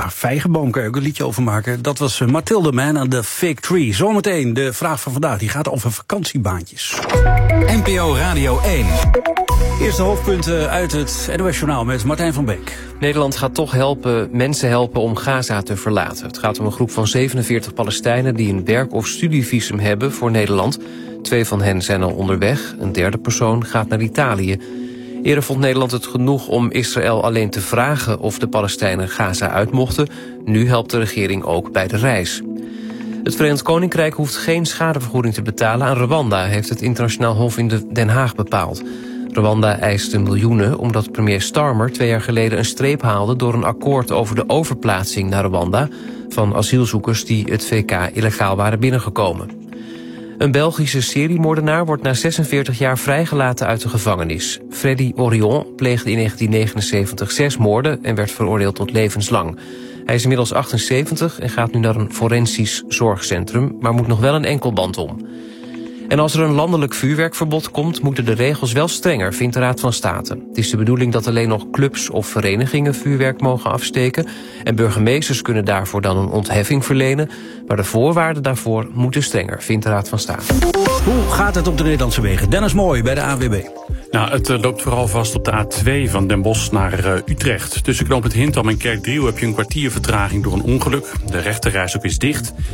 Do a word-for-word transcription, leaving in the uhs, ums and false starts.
ja, vijgenboom kan je ook een liedje over maken. Dat was Mathilde Man en de Fig Tree. Zometeen de vraag van vandaag, die gaat over vakantiebaantjes. N P O Radio één. Eerste hoofdpunten uit het N O S-journaal met Martijn van Beek. Nederland gaat toch helpen, mensen helpen om Gaza te verlaten. Het gaat om een groep van zevenenveertig Palestijnen die een werk- of studievisum hebben voor Nederland. Twee van hen zijn al onderweg, een derde persoon gaat naar Italië. Eerder vond Nederland het genoeg om Israël alleen te vragen of de Palestijnen Gaza uit mochten. Nu helpt de regering ook bij de reis. Het Verenigd Koninkrijk hoeft geen schadevergoeding te betalen aan Rwanda, heeft het internationaal hof in Den Haag bepaald. Rwanda eiste miljoenen omdat premier Starmer twee jaar geleden een streep haalde door een akkoord over de overplaatsing naar Rwanda van asielzoekers die het V K illegaal waren binnengekomen. Een Belgische seriemoordenaar wordt na zesenveertig jaar vrijgelaten uit de gevangenis. Freddy Orion pleegde in negentien negenenzeventig zes moorden en werd veroordeeld tot levenslang. Hij is inmiddels achtenzeventig en gaat nu naar een forensisch zorgcentrum, maar moet nog wel een enkelband om. En als er een landelijk vuurwerkverbod komt, moeten de regels wel strenger, vindt de Raad van State. Het is de bedoeling dat alleen nog clubs of verenigingen vuurwerk mogen afsteken. En burgemeesters kunnen daarvoor dan een ontheffing verlenen. Maar de voorwaarden daarvoor moeten strenger, vindt de Raad van State. Hoe gaat het op de Nederlandse wegen? Dennis Mooi bij de A N W B. Nou, het uh, loopt vooral vast op de A twee van Den Bosch naar uh, Utrecht. Tussen knooppunt Hintham en Kerkdriel heb je een kwartier vertraging door een ongeluk. De rechterrijstrook is dicht.